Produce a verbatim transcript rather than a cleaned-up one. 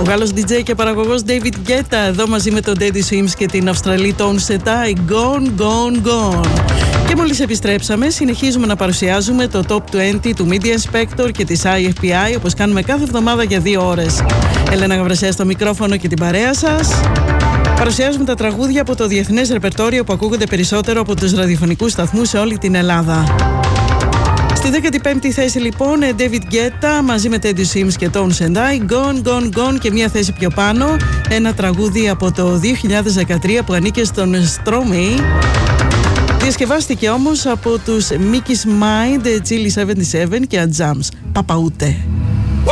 Ο Γάλλος ντι τζέι και παραγωγός David Guetta εδώ μαζί με τον Teddy Swims και την Αυστραλή Tone Setai. Gone, gone, gone. Και μόλις επιστρέψαμε, συνεχίζουμε να παρουσιάζουμε το Top είκοσι του Media Inspector και της άι εφ πι άι, όπως κάνουμε κάθε εβδομάδα για δύο ώρες. Έλενα Γαβρασιά στο μικρόφωνο και την παρέα σας. Παρουσιάζουμε τα τραγούδια από το διεθνές ρεπερτόριο που ακούγονται περισσότερο από τους ραδιοφωνικούς σταθμούς σε όλη την Ελλάδα. Στη δέκατη πέμπτη θέση λοιπόν, David Guetta μαζί με Teddy Swims και Tone Setai, Gone, Gone, Gone, και μία θέση πιο πάνω, ένα τραγούδι από το δύο χιλιάδες δεκατρία που ανήκε στον Stromae. Διασκευάστηκε όμως από τους Mickey's Mind, Chili εβδομήντα επτά και Adjams. Παπαούτε.